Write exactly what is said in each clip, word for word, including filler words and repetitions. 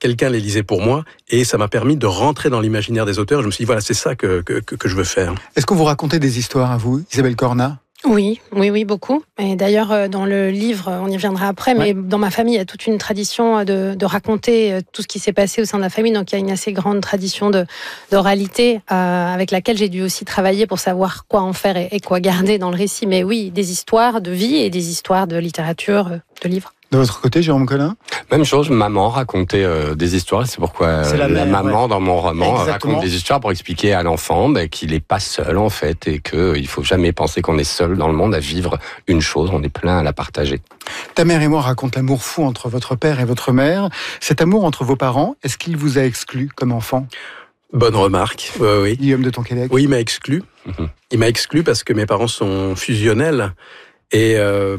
quelqu'un les lisait pour moi, et ça m'a permis de rentrer dans l'imaginaire des auteurs. Je me suis dit, voilà, c'est ça que, que, que je veux faire. Est-ce que vous racontez des histoires à vous, Isabelle Cornat ? Oui, oui, oui, beaucoup. Et d'ailleurs, dans le livre, on y reviendra après, mais ouais. Dans ma famille, il y a toute une tradition de, de raconter tout ce qui s'est passé au sein de la famille. Donc, il y a une assez grande tradition de, d'oralité euh, avec laquelle j'ai dû aussi travailler pour savoir quoi en faire et, et quoi garder dans le récit. Mais oui, des histoires de vie et des histoires de littérature, de livres. De votre côté, Jérôme Collin ? Même chose, maman racontait euh, des histoires, c'est pourquoi c'est la, la mère, maman ouais. dans mon roman Exactement. raconte des histoires pour expliquer à l'enfant bah, qu'il n'est pas seul en fait et qu'il ne faut jamais penser qu'on est seul dans le monde à vivre une chose, on est plein à la partager. Ta mère et moi raconte l'amour fou entre votre père et votre mère. Cet amour entre vos parents, est-ce qu'il vous a exclu comme enfant ? Bonne remarque, euh, oui. Guillaume de Tonquédec. Oui, il m'a exclu. Mm-hmm. Il m'a exclu parce que mes parents sont fusionnels. Et euh,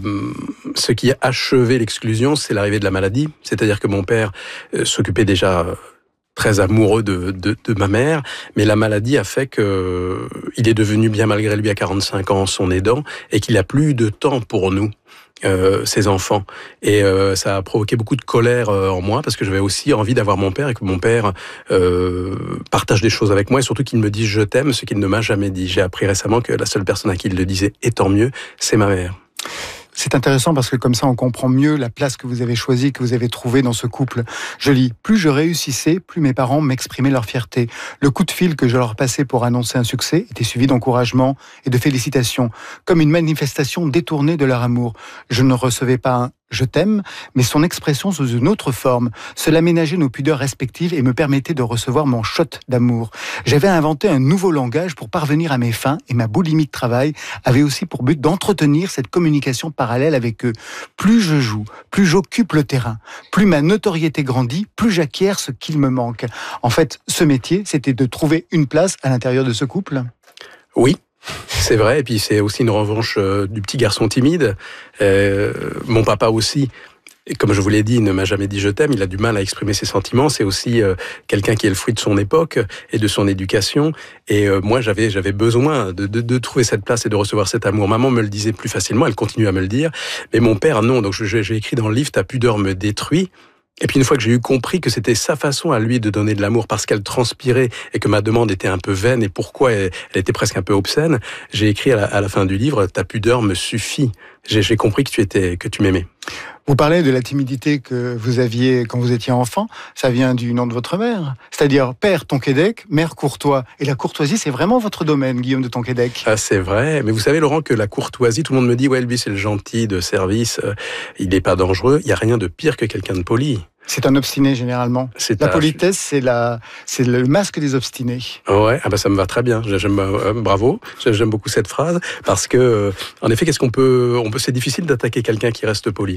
ce qui a achevé l'exclusion, c'est l'arrivée de la maladie. C'est-à-dire que mon père euh, s'occupait déjà très amoureux de, de, de ma mère, mais la maladie a fait que euh, il est devenu, bien malgré lui, à quarante-cinq ans, son aidant, et qu'il a plus de temps pour nous. Euh, ses enfants. Et euh, ça a provoqué beaucoup de colère euh, en moi, parce que j'avais aussi envie d'avoir mon père, et que mon père euh, partage des choses avec moi, et surtout qu'il me dise « je t'aime », ce qu'il ne m'a jamais dit. J'ai appris récemment que la seule personne à qui il le disait, et tant mieux, c'est ma mère. C'est intéressant parce que comme ça, on comprend mieux la place que vous avez choisie, que vous avez trouvée dans ce couple. Je lis, plus je réussissais, plus mes parents m'exprimaient leur fierté. Le coup de fil que je leur passais pour annoncer un succès était suivi d'encouragement et de félicitations, comme une manifestation détournée de leur amour. Je ne recevais pas un « je t'aime », mais son expression sous une autre forme. Cela ménageait nos pudeurs respectives et me permettait de recevoir mon shot d'amour. J'avais inventé un nouveau langage pour parvenir à mes fins et ma boulimie de travail avait aussi pour but d'entretenir cette communication parallèle avec eux. Plus je joue, plus j'occupe le terrain, plus ma notoriété grandit, plus j'acquiers ce qu'il me manque. En fait, ce métier, c'était de trouver une place à l'intérieur de ce couple ? Oui. C'est vrai, et puis c'est aussi une revanche euh, du petit garçon timide. Euh, mon papa aussi, et comme je vous l'ai dit, il ne m'a jamais dit « je t'aime », il a du mal à exprimer ses sentiments. C'est aussi euh, quelqu'un qui est le fruit de son époque et de son éducation. Et euh, moi, j'avais, j'avais besoin de, de, de trouver cette place et de recevoir cet amour. Maman me le disait plus facilement, elle continue à me le dire. Mais mon père, non. Donc je, j'ai écrit dans le livre « Ta pudeur me détruit ». Et puis une fois que j'ai eu compris que c'était sa façon à lui de donner de l'amour parce qu'elle transpirait et que ma demande était un peu vaine et pourquoi elle, elle était presque un peu obscène, j'ai écrit à la, à la fin du livre « Ta pudeur me suffit ». J'ai, j'ai compris que tu étais, que tu m'aimais. Vous parlez de la timidité que vous aviez quand vous étiez enfant. Ça vient du nom de votre mère. C'est-à-dire père Tonquédec, mère Courtois. Et la courtoisie, c'est vraiment votre domaine, Guillaume de Tonquédec. Ah, c'est vrai. Mais vous savez, Laurent, que la courtoisie, tout le monde me dit « Ouais, lui, c'est le gentil de service. Il n'est pas dangereux. » Il n'y a rien de pire que quelqu'un de poli. C'est un obstiné, généralement. C'est la à... politesse, c'est, la... c'est le masque des obstinés. Ouais, ah bah ça me va très bien. J'aime, euh, bravo. J'aime beaucoup cette phrase. Parce que, euh, en effet, qu'est-ce qu'on peut... On peut... C'est difficile d'attaquer quelqu'un qui reste poli.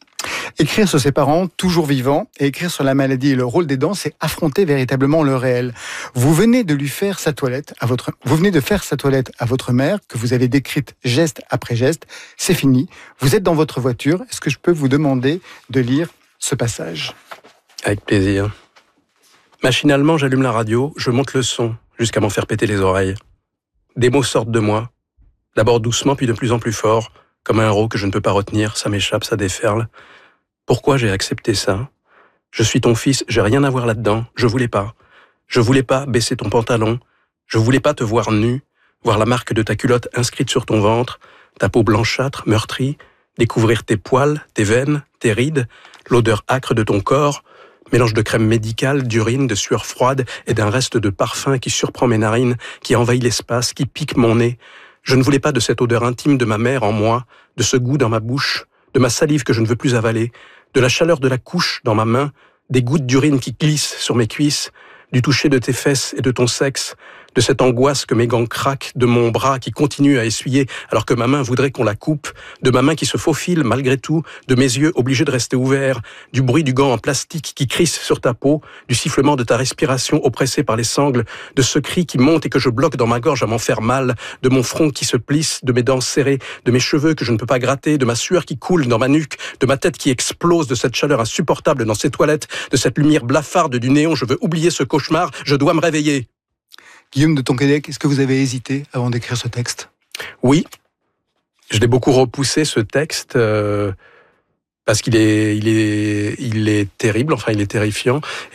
Écrire sur ses parents, toujours vivants, et écrire sur la maladie et le rôle d'aidant, c'est affronter véritablement le réel. Vous venez de lui faire sa toilette à votre, vous venez de faire sa toilette à votre mère, que vous avez décrite geste après geste. C'est fini. Vous êtes dans votre voiture. Est-ce que je peux vous demander de lire ce passage ? Avec plaisir. Machinalement, j'allume la radio, je monte le son, jusqu'à m'en faire péter les oreilles. Des mots sortent de moi. D'abord doucement, puis de plus en plus fort. Comme un rot que je ne peux pas retenir, ça m'échappe, ça déferle. Pourquoi j'ai accepté ça ? Je suis ton fils, j'ai rien à voir là-dedans, je voulais pas. Je voulais pas baisser ton pantalon, je voulais pas te voir nu, voir la marque de ta culotte inscrite sur ton ventre, ta peau blanchâtre, meurtrie, découvrir tes poils, tes veines, tes rides, l'odeur âcre de ton corps, mélange de crème médicale, d'urine, de sueur froide et d'un reste de parfum qui surprend mes narines, qui envahit l'espace, qui pique mon nez. Je ne voulais pas de cette odeur intime de ma mère en moi, de ce goût dans ma bouche, de ma salive que je ne veux plus avaler, de la chaleur de la couche dans ma main, des gouttes d'urine qui glissent sur mes cuisses, du toucher de tes fesses et de ton sexe, de cette angoisse que mes gants craquent, de mon bras qui continue à essuyer alors que ma main voudrait qu'on la coupe, de ma main qui se faufile malgré tout, de mes yeux obligés de rester ouverts, du bruit du gant en plastique qui crisse sur ta peau, du sifflement de ta respiration oppressée par les sangles, de ce cri qui monte et que je bloque dans ma gorge à m'en faire mal, de mon front qui se plisse, de mes dents serrées, de mes cheveux que je ne peux pas gratter, de ma sueur qui coule dans ma nuque, de ma tête qui explose, de cette chaleur insupportable dans ces toilettes, de cette lumière blafarde du néon. Je veux oublier ce cauchemar, je dois me réveiller. Guillaume de Tonquédec, est-ce que vous avez hésité avant d'écrire ce texte ? Oui, je l'ai beaucoup repoussé ce texte euh, parce qu'il est, il est, il est terrible, enfin il est terrifiant.